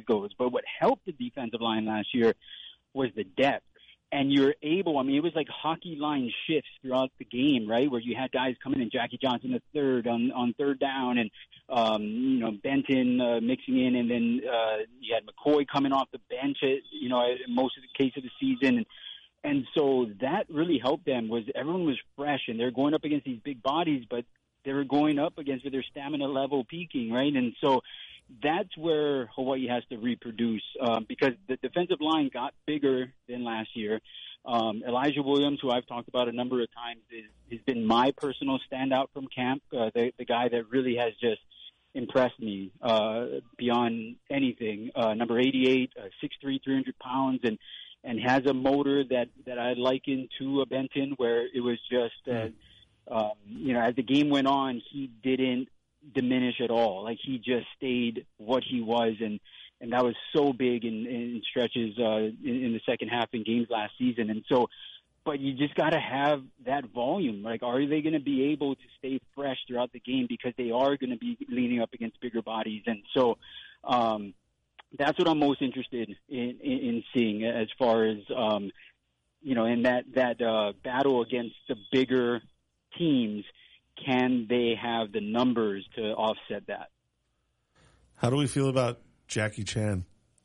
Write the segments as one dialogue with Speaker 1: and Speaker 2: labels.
Speaker 1: goes. But what helped the defensive line last year was the depth. And you're able, it was like hockey line shifts throughout the game, right? Where you had guys coming in, Jackie Johnson the third on third down, and, Benton mixing in, and then you had McCoy coming off the bench, most of the case of the season. And so that really helped them, was everyone was fresh, and they're going up against these big bodies, but they were going up against with their stamina level peaking, right? And so that's where Hawaii has to reproduce, because the defensive line got bigger than last year. Elijah Williams, who I've talked about a number of times, has been my personal standout from camp, the guy that really has just impressed me beyond anything. Number 88, 6'3", 300 pounds, and has a motor that I liken to a Benton, where it was just, as the game went on, he didn't diminish at all. Like, he just stayed what he was, and that was so big in stretches in the second half in games last season. And so, but you just got to have that volume. Like, are they going to be able to stay fresh throughout the game, because they are going to be leaning up against bigger bodies? And so that's what I'm most interested in seeing, as far as in that battle against the bigger teams. Can they have the numbers to offset that?
Speaker 2: How do we feel about Jackie Chan?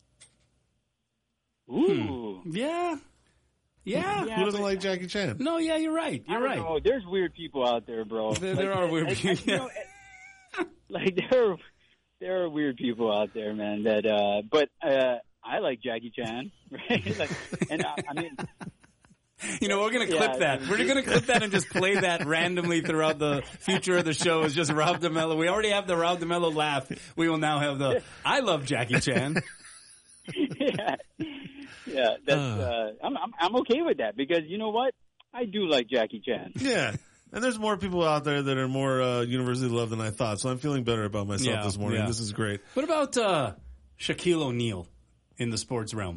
Speaker 1: Ooh.
Speaker 3: Yeah.
Speaker 2: Who doesn't like Jackie Chan?
Speaker 3: No, yeah, you're right. You're right.
Speaker 1: Oh, there's weird people out there, bro.
Speaker 3: There are weird people.
Speaker 1: There are weird people out there, man. But I like Jackie Chan, right?
Speaker 3: We're going to clip that. We're going to clip that and just play that randomly throughout the future of the show. It's just Rob DeMello. We already have the Rob DeMello laugh. We will now have the I love Jackie Chan.
Speaker 1: Yeah. That's I'm okay with that, because you know what? I do like Jackie Chan.
Speaker 2: Yeah. And there's more people out there that are more universally loved than I thought, so I'm feeling better about myself this morning. Yeah. This is great.
Speaker 3: What about Shaquille O'Neal in the sports realm?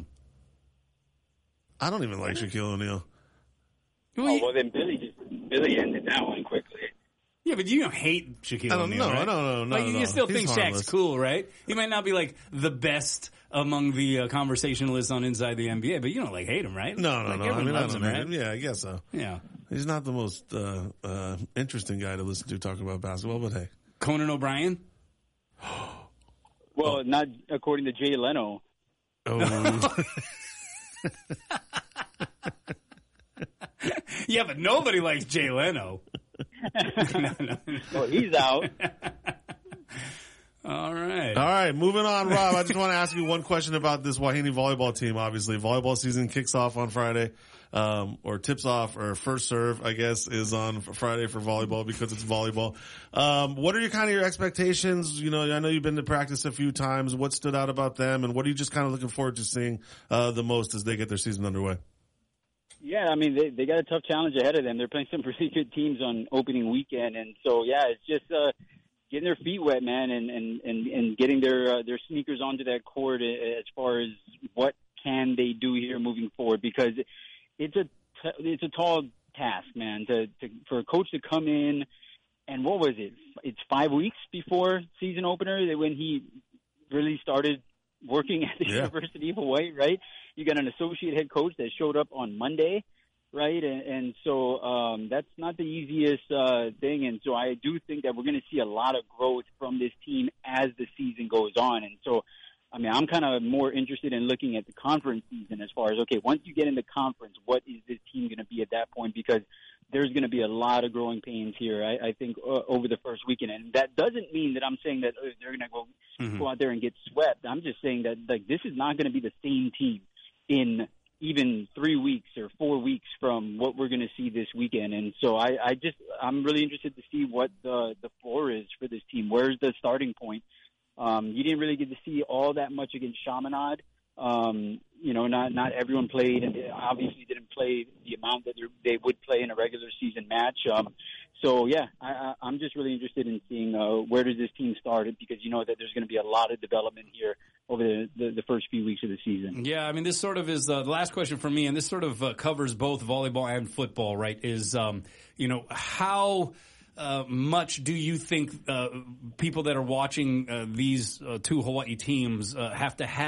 Speaker 2: I don't even like Shaquille O'Neal.
Speaker 1: Well, then Billy ended that one quickly.
Speaker 3: Yeah, but you don't hate Shaquille O'Neal, right?
Speaker 2: No.
Speaker 3: You still think Shaq's cool, right? He might not be like the best among the conversationalists on Inside the NBA, but you don't hate him, right?
Speaker 2: No. I don't hate him.
Speaker 3: Right?
Speaker 2: Yeah, I guess so.
Speaker 3: Yeah.
Speaker 2: He's not the most interesting guy to listen to talk about basketball, but hey.
Speaker 3: Conan O'Brien?
Speaker 1: Well, not according to Jay Leno.
Speaker 2: Oh.
Speaker 3: Yeah, but nobody likes Jay Leno. No.
Speaker 1: Well, he's out.
Speaker 3: All right.
Speaker 2: All right, moving on, Rob. I just want to ask you one question about this Wahine volleyball team. Obviously, volleyball season kicks off on Friday, or tips off, or first serve, I guess, is on Friday for volleyball because it's volleyball. What are your expectations? I know you've been to practice a few times. What stood out about them, and what are you just kind of looking forward to seeing the most as they get their season underway?
Speaker 1: Yeah, they got a tough challenge ahead of them. They're playing some pretty good teams on opening weekend, and so it's just getting their feet wet, man, and getting their sneakers onto that court as far as what can they do here moving forward, because it's a tall task, man, for a coach to come in, and what was it? It's 5 weeks before season opener when he really started working at the University of Hawaii, right? You got an associate head coach that showed up on Monday, right? And so that's not the easiest thing. And so I do think that we're going to see a lot of growth from this team as the season goes on. And so, I'm kind of more interested in looking at the conference season as far as, okay, once you get in the conference, what is this team going to be at that point? Because there's going to be a lot of growing pains here, I think, over the first weekend. And that doesn't mean that I'm saying that they're going to go out there and get swept. I'm just saying that this is not going to be the same team in even 3 weeks or 4 weeks from what we're going to see this weekend. And so I'm really interested to see what the floor is for this team. Where's the starting point? You didn't really get to see all that much against Chaminade. Not everyone played, and they obviously didn't play the amount that they would play in a regular season match. I'm just really interested in seeing where does this team start, because you know that there's going to be a lot of development here over the first few weeks of the season.
Speaker 3: Yeah, this sort of is the last question for me, and this sort of covers both volleyball and football, right? Is, how much do you think people that are watching these two Hawaii teams have to have